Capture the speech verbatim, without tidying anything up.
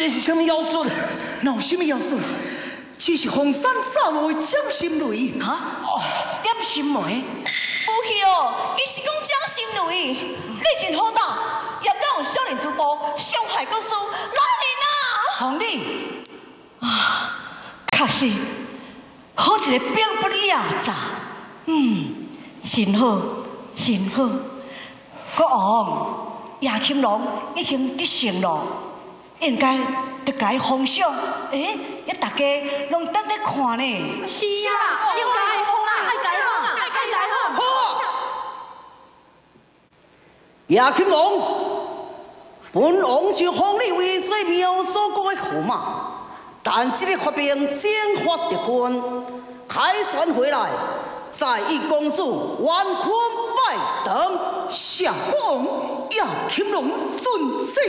这是什么妖术？ 哪有什么妖术？只是红山炸落的掌心雷。 哈？点心梅？不去哦，伊是讲掌心雷。你真好胆，也敢用少年主播伤害国师，哪里啊？ 红丽啊，确实好一个兵不离啊炸。嗯，真好，真好。国王叶青龙已经得胜了，应该得该封赏。诶，一大家拢等咧看呢。 是啊，应该封啊，爱改封啊，爱改改封。 好，叶青龙，本王就封你为做苗所国的驸马，但是你发兵先发得分，开船回来，再以公主完婚拜等。 相公叶青龙遵旨。